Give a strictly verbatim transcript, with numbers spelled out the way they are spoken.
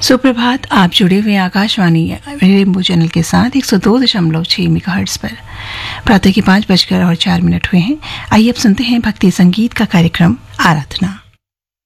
सुप्रभात। आप जुड़े हुए आकाशवाणी रेनबो चैनल के साथ एक सौ दो दशमलव छह मेगाहर्ट्ज पर। प्रातः के पाँच बजकर और चार मिनट हुए हैं। आइए अब सुनते हैं भक्ति संगीत का कार्यक्रम आराधना।